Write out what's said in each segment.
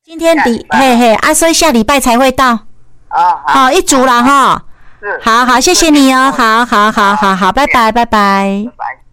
今天嘿嘿啊，所以下礼拜才会到。好，一组了哈。 是。 好，谢谢你哦。好，拜拜。 拜拜。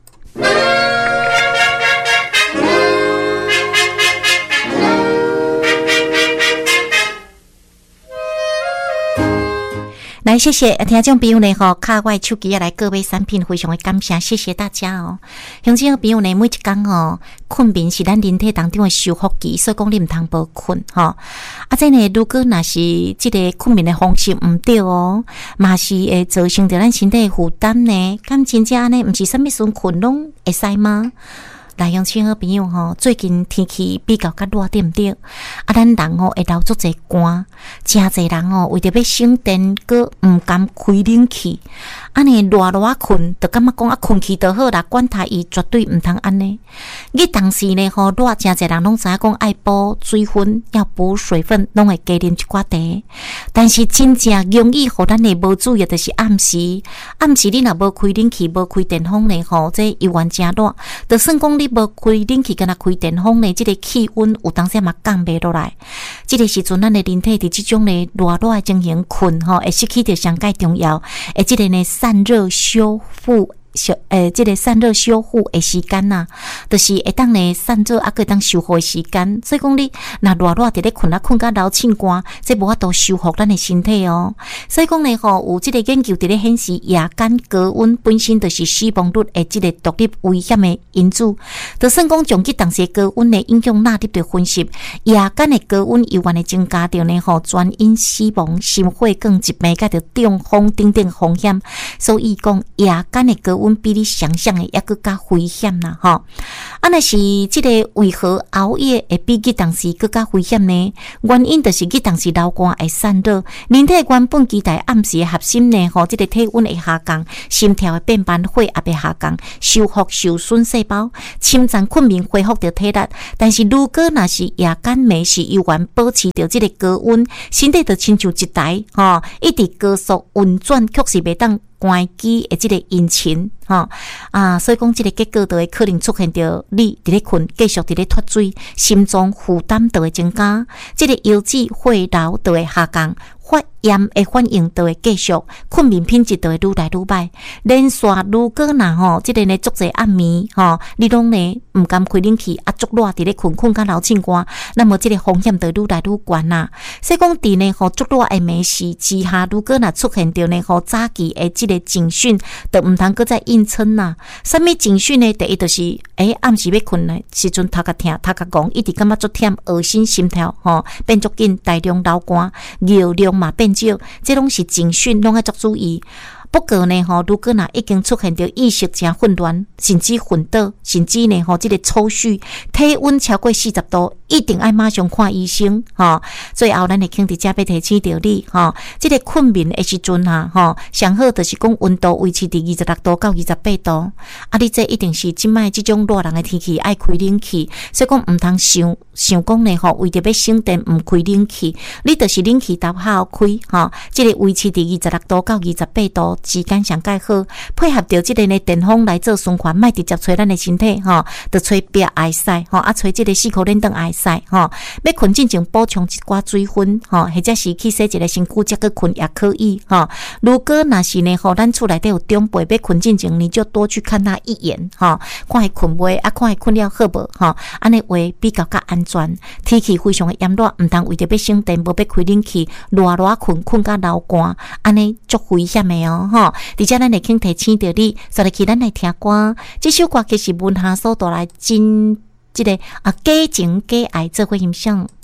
来，谢谢听众朋友呢，卡我手机来各位产品，非常的感谢，谢谢大家哦。乡亲朋友呢，每一天困眠是咱人体当中的修复期，所以讲你唔通无困这呢，如果若是这个困眠的方式唔对嘛是会造成着咱身体的负担呢。咁真正呢，唔是什么时阵困拢会使吗？来，乡亲好朋友最近天气比较热，对唔对？咱人会流足侪汗，真侪人为着要省电，佮唔敢开冷气，安尼热困，就感觉讲困气就好啦，管他伊绝对唔通安尼。伊当时呢热，真侪人拢知影讲爱补水分，要补水分，拢会加啉一寡茶。但是真正容易互咱的无注意，就是暗时你若无开冷气，无开电风呢这油温真热，就算讲你无开冷气，敢若开电风呢，这个气温有当时嘛降袂落来。这个时阵，咱的人体伫这种呢热的情形困会失去着上介重要，这个呢散热修复。这个散热修复的时间就是会当呢散热还可以当修复的时间，所以讲你若热伫咧困到流凊汗，这无法度修复咱的身体所以讲呢有这个研究伫咧显示，夜间高温本身就是死亡率的这个独立危险的因子。就算讲从当时高温的影响纳入的分析，夜间的高温油源的增加着呢全因死亡、心血管疾病、甲着中风等等风险。所以讲夜间的高温比你想象的还更加危险啦若是这个为何熬夜会比当时更加危险呢？原因就是当时流汗会散热，人体原本期待暗时的核心呢这个体温会下降，心跳会变慢，血也会下降，修复受损细胞，侵占困眠恢复着体力。但是如果若是夜间暝时油源保持着这个高温，身体就亲像一台一直高速运转，确实袂当关机的这个引擎所以讲这个结果就会可能出现着你伫咧困，继续伫咧脱水，心脏负担就会增加，这个腰子血流就会下降，发炎的反应就会继续，困眠品质就会愈来愈歹。连续如果这个呢足侪暗暝你拢呢唔敢开冷气，足热伫咧困到流凊汗，那么这个风险就愈来愈悬啦。所以讲伫呢足热的暝时之下，如果若出现着呢早期的这个警讯，就唔通搁再硬撑啦。什么警讯呢？第一就是暗时要困的时阵，头壳痛、头壳戆，一直感觉足忝、恶心、心跳变足紧，大量流汗、尿量嘛变少，这拢是警讯，拢要足注意。不过呢如果已经出现着意识真混乱，甚至昏倒，甚至呢这个抽搐，体温超过40度，一定要马上看医生最后咱会肯伫遮要提醒着你这个困眠的时阵上好就是讲温度维持伫26度到28度你这一定是即摆即种热人的天气爱开冷气，所以讲唔通想讲呢为着要省电唔开冷气，你就是冷气头好开这个维持伫26度到28度时间上介好，配合着这个呢电风来做循环，莫直接吹咱的身体就吹壁爱使吹这个4颗冷灯爱使要困之前补充一寡水分或者是去洗一个身躯再去困也可以如果若是呢咱厝内底有长辈要困之前，你就多去看他一眼看伊困袂看伊困了好无安尼话比较安全。天气非常的炎热，唔通为着要省电无要开冷气，热困到流汗，安尼足危险的而且咱会肯提醒着你，所以去咱来听歌。这首歌其实文下所带来真这个假情假爱做伙欣赏。